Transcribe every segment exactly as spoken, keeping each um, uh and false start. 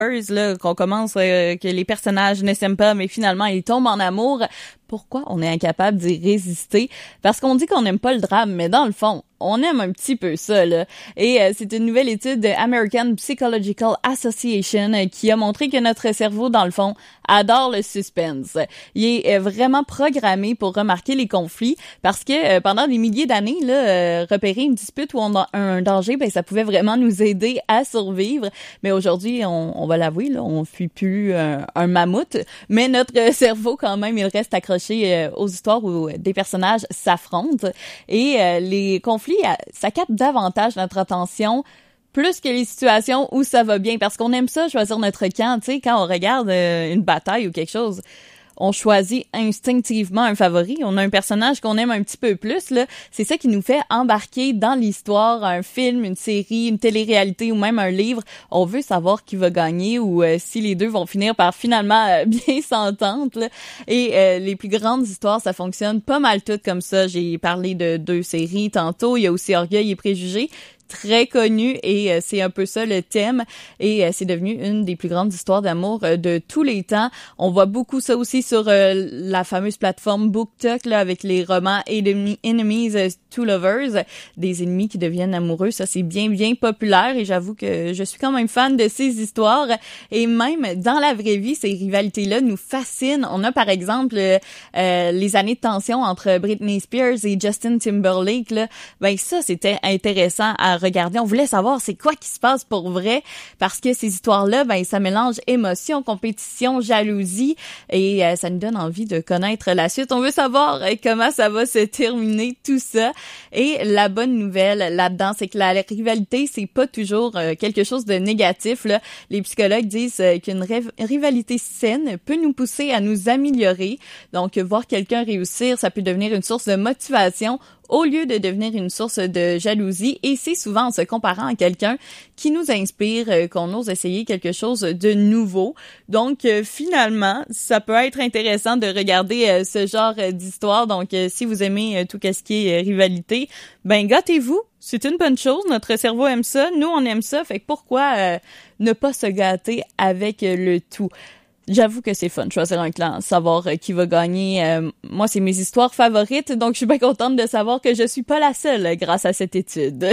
là, qu'on commence, euh, que les personnages ne s'aiment pas, mais finalement, ils tombent en amour. Pourquoi on est incapable d'y résister? Parce qu'on dit qu'on n'aime pas le drame, mais dans le fond, on aime un petit peu ça, là. Et euh, c'est une nouvelle étude de American Psychological Association euh, qui a montré que notre cerveau, dans le fond, adore le suspense. Il est euh, vraiment programmé pour remarquer les conflits parce que euh, pendant des milliers d'années, là, euh, repérer une dispute ou on a un danger, ben ça pouvait vraiment nous aider à survivre. Mais aujourd'hui, on, on va l'avouer, là, on fuit plus euh, un mammouth, mais notre cerveau, quand même, il reste accroché aux histoires où des personnages s'affrontent et euh, les conflits, ça capte davantage notre attention plus que les situations où ça va bien parce qu'on aime ça, choisir notre camp, tu sais, quand on regarde euh, une bataille ou quelque chose. On choisit instinctivement un favori. On a un personnage qu'on aime un petit peu plus, là. C'est ça qui nous fait embarquer dans l'histoire, un film, une série, une télé-réalité ou même un livre. On veut savoir qui va gagner ou euh, si les deux vont finir par finalement euh, bien s'entendre, là. Et euh, les plus grandes histoires, ça fonctionne pas mal toutes comme ça. J'ai parlé de deux séries tantôt. Il y a aussi Orgueil et Préjugés, très connu et euh, c'est un peu ça le thème et euh, c'est devenu une des plus grandes histoires d'amour euh, de tous les temps. On voit beaucoup ça aussi sur euh, la fameuse plateforme BookTok là avec les romans Enemy, Enemies uh, to Lovers, des ennemis qui deviennent amoureux. Ça c'est bien bien populaire et j'avoue que je suis quand même fan de ces histoires et même dans la vraie vie ces rivalités là nous fascinent. On a par exemple euh, euh, les années de tension entre Britney Spears et Justin Timberlake là. Ben ça c'était intéressant à regarder. On voulait savoir c'est quoi qui se passe pour vrai parce que ces histoires-là, ben ça mélange émotion, compétition, jalousie et euh, ça nous donne envie de connaître la suite. On veut savoir euh, comment ça va se terminer tout ça. Et la bonne nouvelle là-dedans, c'est que la, la rivalité, c'est pas toujours euh, quelque chose de négatif, là. Les psychologues disent euh, qu'une ré- rivalité saine peut nous pousser à nous améliorer. Donc, voir quelqu'un réussir, ça peut devenir une source de motivation au lieu de devenir une source de jalousie. Et c'est souvent en se comparant à quelqu'un qui nous inspire euh, qu'on ose essayer quelque chose de nouveau. Donc, euh, finalement, ça peut être intéressant de regarder euh, ce genre euh, d'histoire. Donc, euh, si vous aimez euh, tout ce qui est euh, rivalité, ben gâtez-vous. C'est une bonne chose. Notre cerveau aime ça. Nous, on aime ça. Fait que pourquoi euh, ne pas se gâter avec euh, le tout? J'avoue que c'est fun de choisir un clan, savoir euh, qui va gagner. Euh, moi, c'est mes histoires favorites, donc je suis bien contente de savoir que je suis pas la seule euh, grâce à cette étude.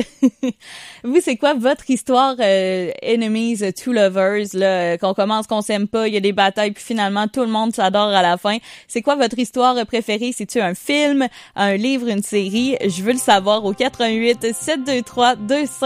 Vous, c'est quoi votre histoire euh, Enemies to Lovers, là, euh, qu'on commence, qu'on s'aime pas, il y a des batailles, puis finalement, tout le monde s'adore à la fin. C'est quoi votre histoire préférée? C'est-tu un film, un livre, une série? Je veux le savoir au quatre un huit, sept deux trois, deux cinq